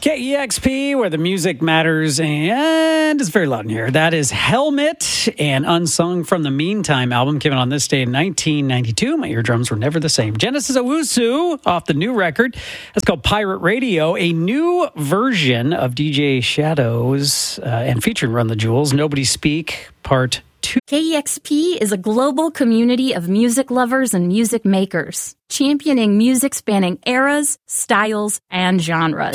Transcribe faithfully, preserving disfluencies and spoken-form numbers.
K E X P, where the music matters, and it's very loud in here. That is Helmet and Unsung from the Meantime album, came out on this day in nineteen ninety-two. My eardrums were never the same. Genesis Owusu off the new record. That's called Pirate Radio, a new version of D J Shadows uh, and featuring Run the Jewels, Nobody Speak, Part two. K E X P is a global community of music lovers and music makers, championing music spanning eras, styles, and genres.